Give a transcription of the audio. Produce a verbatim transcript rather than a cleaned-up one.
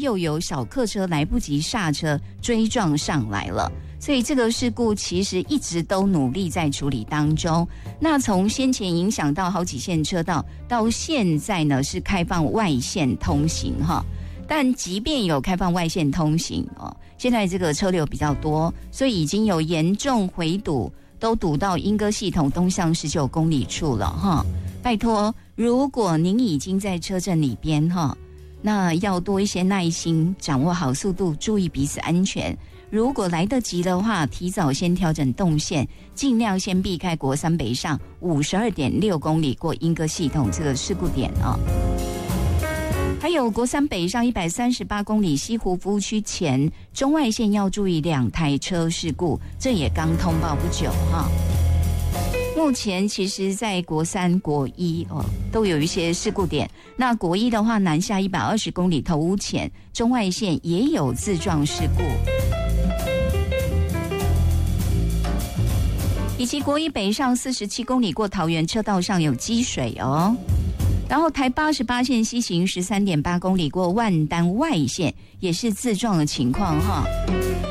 又有小客车来不及刹车追撞上来了。所以这个事故其实一直都努力在处理当中。那从先前影响到好几线车道，到现在呢是开放外线通行哈。但即便有开放外线通行哦，现在这个车流比较多，所以已经有严重回堵，都堵到莺歌系统东向十九公里处了哈。拜托，如果您已经在车阵里边哈，那要多一些耐心，掌握好速度，注意彼此安全。如果来得及的话，提早先调整动线，尽量先避开国三北上五十二点六公里过莺歌系统这个事故点啊。还有国三北上一百三十八公里西湖服务区前中外线要注意两台车事故，这也刚通报不久哈。目前其实在国三国一哦都有一些事故点，那国一的话南下一百二十公里头屋前中外线也有自撞事故，以及国一北上四十七公里过桃园车道上有积水哦。然后台八十八线西行十三点八公里过万丹外线也是自撞的情况哈。